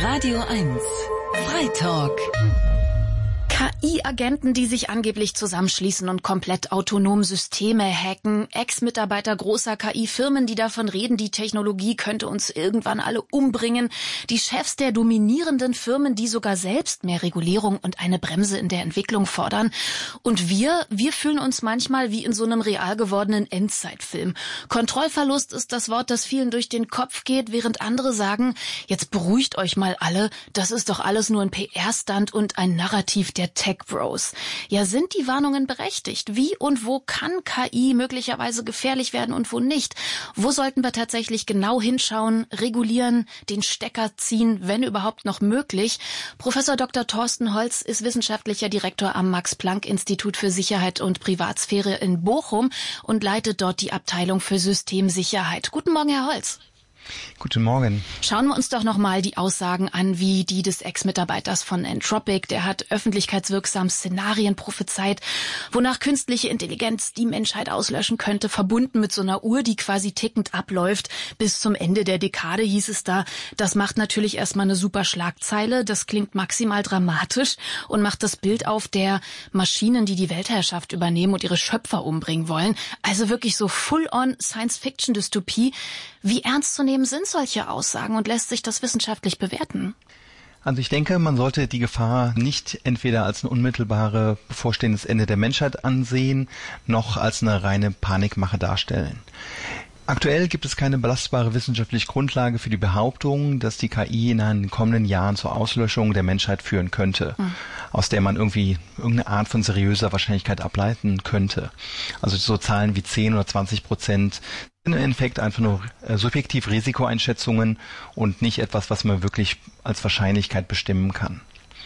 Radio 1 Freitalk. KI-Agenten, die sich angeblich zusammenschließen und komplett autonom Systeme hacken. Ex-Mitarbeiter großer KI-Firmen, die davon reden, die Technologie könnte uns irgendwann alle umbringen. Die Chefs der dominierenden Firmen, die sogar selbst mehr Regulierung und eine Bremse in der Entwicklung fordern. Und wir fühlen uns manchmal wie in so einem real gewordenen Endzeitfilm. Kontrollverlust ist das Wort, das vielen durch den Kopf geht, während andere sagen, jetzt beruhigt euch mal alle, das ist doch alles nur ein PR-Stunt und ein Narrativ der Tech-Bros. Ja, sind die Warnungen berechtigt? Wie und wo kann KI möglicherweise gefährlich werden und wo nicht? Wo sollten wir tatsächlich genau hinschauen, regulieren, den Stecker ziehen, wenn überhaupt noch möglich? Professor Dr. Thorsten Holz ist wissenschaftlicher Direktor am Max-Planck-Institut für Sicherheit und Privatsphäre in Bochum und leitet dort die Abteilung für Systemsicherheit. Guten Morgen, Herr Holz. Guten Morgen. Schauen wir uns doch nochmal die Aussagen an, wie die des Ex-Mitarbeiters von Anthropic. Der hat öffentlichkeitswirksam Szenarien prophezeit, wonach künstliche Intelligenz die Menschheit auslöschen könnte, verbunden mit so einer Uhr, die quasi tickend abläuft. Bis zum Ende der Dekade hieß es da. Das macht natürlich erstmal eine super Schlagzeile. Das klingt maximal dramatisch und macht das Bild auf der Maschinen, die die Weltherrschaft übernehmen und ihre Schöpfer umbringen wollen. Also wirklich so full-on Science-Fiction-Dystopie. Wie ernst zu nehmen sind solche Aussagen und lässt sich das wissenschaftlich bewerten? Also ich denke, man sollte die Gefahr nicht entweder als ein unmittelbare bevorstehendes Ende der Menschheit ansehen, noch als eine reine Panikmache darstellen. Aktuell gibt es keine belastbare wissenschaftliche Grundlage für die Behauptung, dass die KI in den kommenden Jahren zur Auslöschung der Menschheit führen könnte, aus der man irgendwie irgendeine Art von seriöser Wahrscheinlichkeit ableiten könnte. Also so Zahlen wie 10 oder 20% sind im Endeffekt einfach nur subjektiv Risikoeinschätzungen und nicht etwas, was man wirklich als Wahrscheinlichkeit bestimmen kann.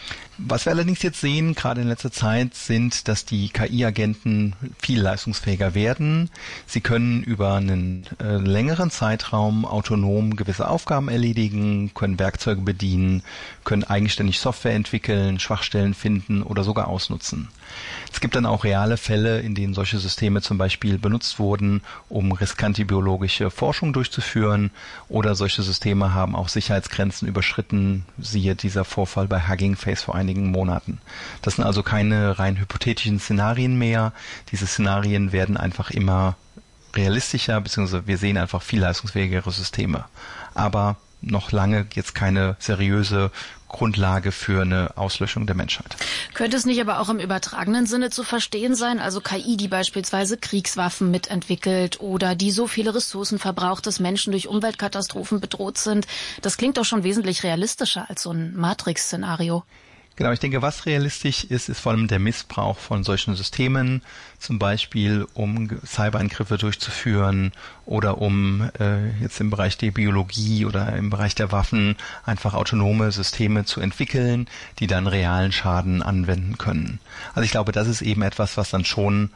Was wir allerdings jetzt sehen, gerade in letzter Zeit, sind, dass die KI-Agenten viel leistungsfähiger werden. Sie können über einen längeren Zeitraum autonom gewisse Aufgaben erledigen, können Werkzeuge bedienen, können eigenständig Software entwickeln, Schwachstellen finden oder sogar ausnutzen. Es gibt dann auch reale Fälle, in denen solche Systeme zum Beispiel benutzt wurden, um riskante biologische Forschung durchzuführen, oder solche Systeme haben auch Sicherheitsgrenzen überschritten, siehe dieser Vorfall bei Hugging Face vor einigen Monaten. Das sind also keine rein hypothetischen Szenarien mehr. Diese Szenarien werden einfach immer realistischer, beziehungsweise wir sehen einfach viel leistungsfähigere Systeme. Aber noch lange jetzt keine seriöse Grundlage für eine Auslöschung der Menschheit. Könnte es nicht aber auch im übertragenen Sinne zu verstehen sein, also KI, die beispielsweise Kriegswaffen mitentwickelt oder die so viele Ressourcen verbraucht, dass Menschen durch Umweltkatastrophen bedroht sind? Das klingt doch schon wesentlich realistischer als so ein Matrix-Szenario. Genau, ich denke, was realistisch ist, ist vor allem der Missbrauch von solchen Systemen, zum Beispiel um Cyberangriffe durchzuführen oder um jetzt im Bereich der Biologie oder im Bereich der Waffen einfach autonome Systeme zu entwickeln, die dann realen Schaden anwenden können. Also ich glaube, das ist eben etwas, was dann schon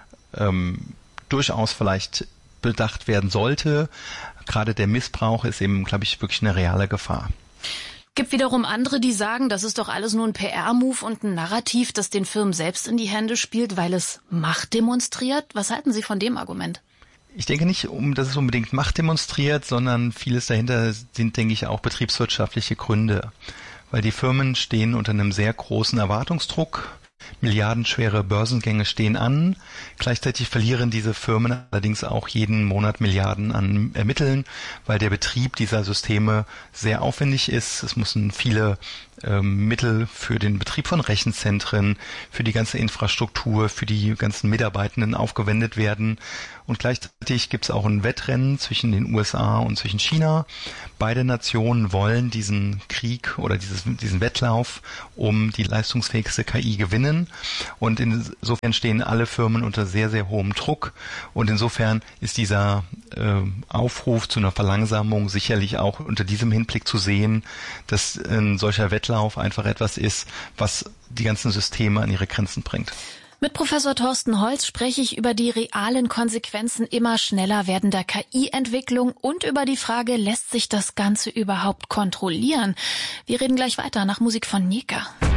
durchaus vielleicht bedacht werden sollte. Gerade der Missbrauch ist eben, glaube ich, wirklich eine reale Gefahr. Gibt wiederum andere, die sagen, das ist doch alles nur ein PR-Move und ein Narrativ, das den Firmen selbst in die Hände spielt, weil es Macht demonstriert. Was halten Sie von dem Argument? Ich denke nicht, dass es unbedingt Macht demonstriert, sondern vieles dahinter sind, denke ich, auch betriebswirtschaftliche Gründe. Weil die Firmen stehen unter einem sehr großen Erwartungsdruck. Milliardenschwere Börsengänge stehen an. Gleichzeitig verlieren diese Firmen allerdings auch jeden Monat Milliarden an Mitteln, weil der Betrieb dieser Systeme sehr aufwendig ist. Es müssen viele Mittel für den Betrieb von Rechenzentren, für die ganze Infrastruktur, für die ganzen Mitarbeitenden aufgewendet werden. Und gleichzeitig gibt es auch ein Wettrennen zwischen den USA und zwischen China. Beide Nationen wollen diesen Krieg oder diesen Wettlauf um die leistungsfähigste KI gewinnen. Und insofern stehen alle Firmen unter sehr, sehr hohem Druck. Und insofern ist dieser Aufruf zu einer Verlangsamung sicherlich auch unter diesem Hinblick zu sehen, dass ein solcher Wettlauf einfach etwas ist, was die ganzen Systeme an ihre Grenzen bringt. Mit Professor Thorsten Holz spreche ich über die realen Konsequenzen immer schneller werdender KI-Entwicklung und über die Frage, lässt sich das Ganze überhaupt kontrollieren? Wir reden gleich weiter nach Musik von Nika.